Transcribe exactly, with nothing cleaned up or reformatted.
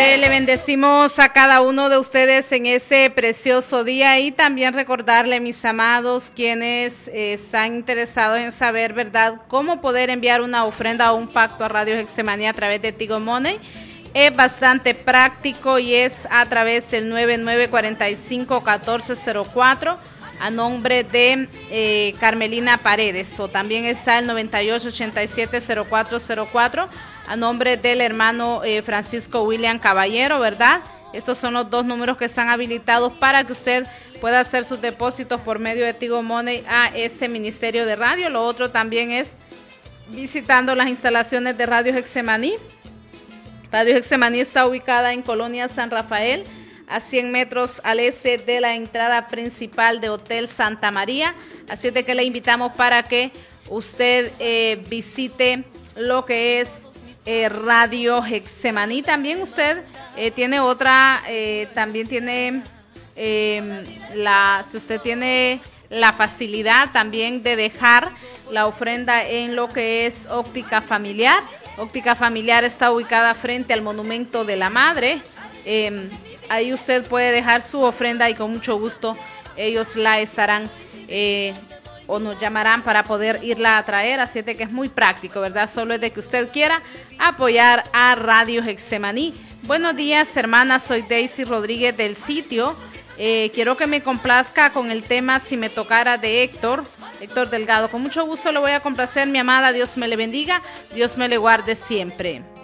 Padre, le bendecimos a cada uno de ustedes en ese precioso día y también recordarle, mis amados, quienes eh, están interesados en saber, ¿verdad?, cómo poder enviar una ofrenda o un pacto a Radio Getsemaní a través de Tigo Money. Es bastante práctico y es a través del nueve nueve cuatro cinco uno cuatro cero cuatro a nombre de eh, Carmelina Paredes, o también está el noventa y ocho ochenta y siete cero cuatro cero cuatro a nombre del hermano eh, Francisco William Caballero, ¿verdad? Estos son los dos números que están habilitados para que usted pueda hacer sus depósitos por medio de Tigo Money a ese ministerio de radio. Lo otro también es visitando las instalaciones de Radio Getsemaní. Radio Getsemaní está ubicada en Colonia San Rafael, a cien metros al este de la entrada principal de Hotel Santa María. Así de que le invitamos para que usted eh, visite lo que es eh, Radio Getsemaní. También usted eh, tiene otra, eh, también tiene eh, la, si usted tiene la facilidad también de dejar la ofrenda en lo que es Óptica Familiar. Óptica Familiar está ubicada frente al Monumento de la Madre. Eh, ahí usted puede dejar su ofrenda y con mucho gusto ellos la estarán eh, o nos llamarán para poder irla a traer. Así de que es muy práctico, ¿verdad? Solo es de que usted quiera apoyar a Radio Getsemaní. Buenos días, hermanas. Soy Daisy Rodríguez del sitio. Eh, quiero que me complazca con el tema Si me tocara de Héctor, Héctor Delgado. Con mucho gusto lo voy a complacer, mi amada. Dios me le bendiga, Dios me le guarde siempre.